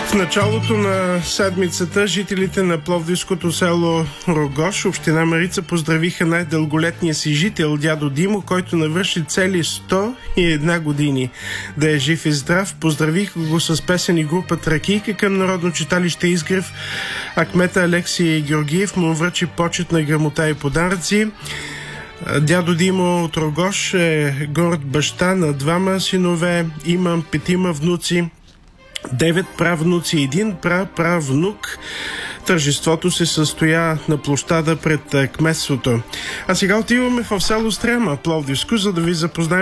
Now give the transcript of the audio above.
В началото на седмицата жителите на пловдивското село Рогош, община Марица, поздравиха най-дълголетния си жител, дядо Димо, който навърши цели 101 години. Да е жив и здрав, поздравиха го с песен и група Тракийка към Народно читалище Изгрев, а кмета Алексий Георгиев му връчи почетна грамота и подаръци. Дядо Димо от Рогош е горд баща на 2 синове, има 5 внуци, 9 правнуци и 1 праправнук. Тържеството се състоя на площада пред кметството. А сега отиваме в село Стряма, Пловдивско, за да ви запознаем